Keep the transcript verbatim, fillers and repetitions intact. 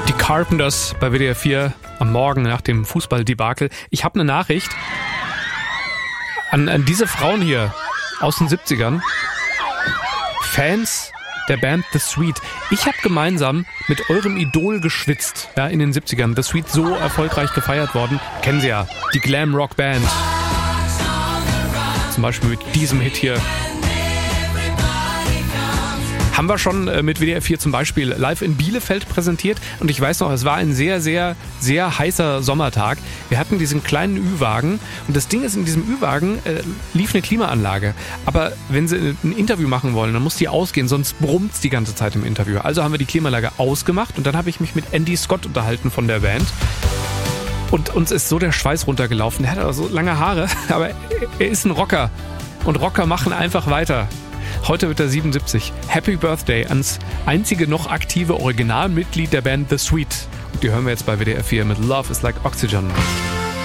Die Carpenters bei W D R vier am Morgen nach dem Fußballdebakel. Ich habe eine Nachricht an, an diese Frauen hier aus den siebzigern. Fans der Band The Sweet. Ich habe gemeinsam mit eurem Idol geschwitzt, ja, in den siebzigern. The Sweet, so erfolgreich gefeiert worden. Kennen Sie ja, die Glam-Rock-Band. Zum Beispiel mit diesem Hit hier. Haben wir schon mit W D R vier zum Beispiel live in Bielefeld präsentiert. Und ich weiß noch, es war ein sehr, sehr, sehr heißer Sommertag. Wir hatten diesen kleinen Ü-Wagen. Und das Ding ist, in diesem Ü-Wagen äh, lief eine Klimaanlage. Aber wenn Sie ein Interview machen wollen, dann muss die ausgehen, sonst brummt es die ganze Zeit im Interview. Also haben wir die Klimaanlage ausgemacht. Und dann habe ich mich mit Andy Scott unterhalten von der Band. Und uns ist so der Schweiß runtergelaufen. Er hat aber so lange Haare, aber er ist ein Rocker. Und Rocker machen einfach weiter. Heute wird er siebenundsiebzig. Happy Birthday ans einzige noch aktive Originalmitglied der Band The Sweet. Und die hören wir jetzt bei W D R vier mit Love is Like Oxygen.